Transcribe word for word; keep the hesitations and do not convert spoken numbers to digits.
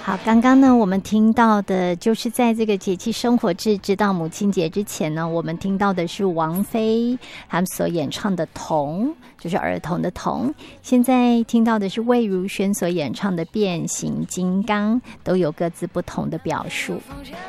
好，刚刚呢，我们听到的就是在这个节气生活志直到母亲节之前呢，我们听到的是王菲他们所演唱的《童》，就是儿童的童。现在听到的是魏如萱所演唱的《变形金刚》，都有各自不同的表述。